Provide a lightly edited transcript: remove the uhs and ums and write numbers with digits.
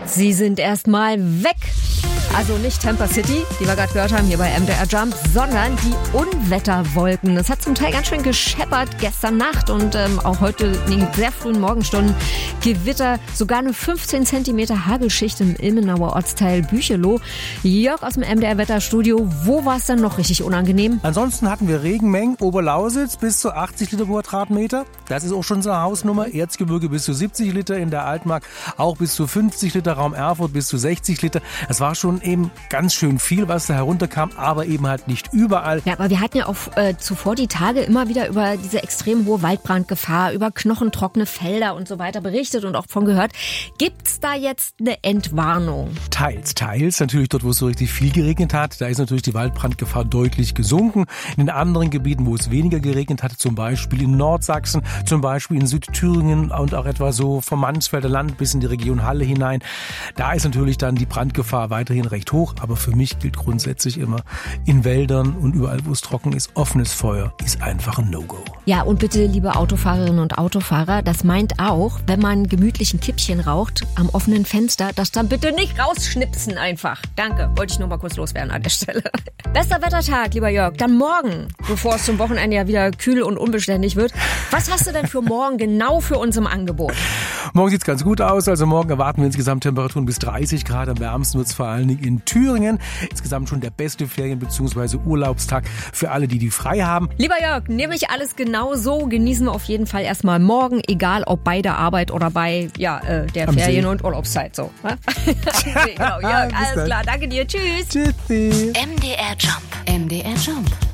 Sie sind erstmal weg. Also nicht Tampa City, die wir gerade gehört haben hier bei MDR Jump, sondern die Unwetterwolken. Es hat zum Teil ganz schön gescheppert gestern Nacht und auch heute in den sehr frühen Morgenstunden Gewitter. Sogar eine 15 cm Hagelschicht im Ilmenauer Ortsteil Bücheloh. Jörg aus dem MDR Wetterstudio, wo war es dann noch richtig unangenehm? Ansonsten hatten wir Regenmengen, Oberlausitz bis zu 80 Liter pro Quadratmeter. Das ist auch schon so eine Hausnummer. Erzgebirge bis zu 70 Liter, in der Altmark auch bis zu 50 Liter, Raum Erfurt bis zu 60 Liter. Das war schon eben ganz schön viel, was da herunterkam, aber eben halt nicht überall. Ja, aber wir hatten ja auch zuvor die Tage immer wieder über diese extrem hohe Waldbrandgefahr, über knochentrockene Felder und so weiter berichtet und auch von gehört. Gibt's da jetzt eine Entwarnung? Teils. Natürlich dort, wo es so richtig viel geregnet hat, da ist natürlich die Waldbrandgefahr deutlich gesunken. In den anderen Gebieten, wo es weniger geregnet hat, zum Beispiel in Nordsachsen, zum Beispiel in Südthüringen und auch etwa so vom Mansfelder Land bis in die Region Halle hinein, da ist natürlich dann die Brandgefahr weiterhin recht hoch, aber für mich gilt grundsätzlich immer, in Wäldern und überall, wo es trocken ist, offenes Feuer ist einfach ein No-Go. Ja, und bitte, liebe Autofahrerinnen und Autofahrer, das meint auch, wenn man gemütlich ein Kippchen raucht am offenen Fenster, das dann bitte nicht rausschnipsen einfach. Danke, wollte ich nur mal kurz loswerden an der Stelle. Bester Wettertag, lieber Jörg, dann morgen, bevor es zum Wochenende ja wieder kühl und unbeständig wird. Was hast du denn für morgen genau für uns im Angebot? Morgen sieht es ganz gut aus, also morgen erwarten wir insgesamt Temperaturen bis 30 Grad, am wärmsten wird es vor allen Dingen in Thüringen. Insgesamt schon der beste Ferien- bzw. Urlaubstag für alle, die frei haben. Lieber Jörg, nehme ich alles genau so, genießen wir auf jeden Fall erstmal morgen, egal ob bei der Arbeit oder bei der Ferien- und Urlaubszeit. So. Genau, Jörg, alles klar, danke dir, tschüss. Tschüssi. MDR Jump. MDR Jump.